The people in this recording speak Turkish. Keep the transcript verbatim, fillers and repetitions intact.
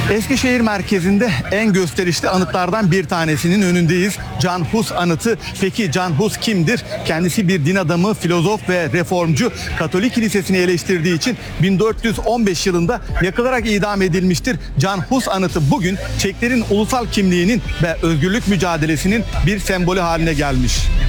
Eskişehir merkezinde en gösterişli anıtlardan bir tanesinin önündeyiz. Can Hus anıtı. Peki Can Hus kimdir? Kendisi bir din adamı, filozof ve reformcu. Katolik kilisesini eleştirdiği için bin dört yüz on beş yılında yakılarak idam edilmiştir. Can Hus anıtı bugün Çeklerin ulusal kimliğinin ve özgürlük mücadelesinin bir sembolü haline gelmiş.